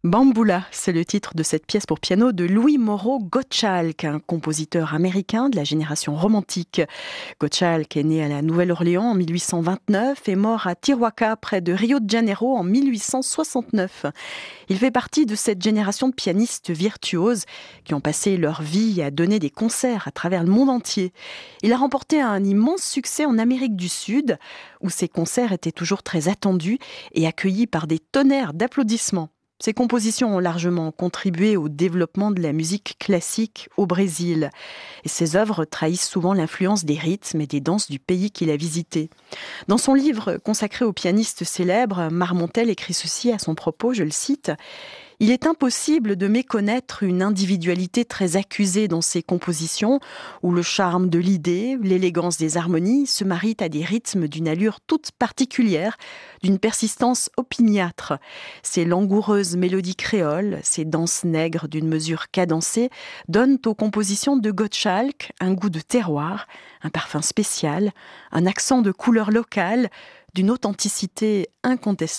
Bamboula, c'est le titre de cette pièce pour piano de Louis Moreau Gottschalk, un compositeur américain de la génération romantique. Gottschalk est né à la Nouvelle-Orléans en 1829 et mort à Tijuca, près de Rio de Janeiro, en 1869. Il fait partie de cette génération de pianistes virtuoses qui ont passé leur vie à donner des concerts à travers le monde entier. Il a remporté un immense succès en Amérique du Sud, où ses concerts étaient toujours très attendus et accueillis par des tonnerres d'applaudissements. Ses compositions ont largement contribué au développement de la musique classique au Brésil. Et ses œuvres trahissent souvent l'influence des rythmes et des danses du pays qu'il a visité. Dans son livre consacré au pianiste célèbre, Marmontel écrit ceci à son propos, je le cite: « Il est impossible de méconnaître une individualité très accusée dans ses compositions, où le charme de l'idée, l'élégance des harmonies se marient à des rythmes d'une allure toute particulière, d'une persistance opiniâtre. Ces langoureuses mélodies créoles, ces danses nègres d'une mesure cadencée, donnent aux compositions de Gottschalk un goût de terroir, un parfum spécial, un accent de couleur locale, d'une authenticité incontestable. »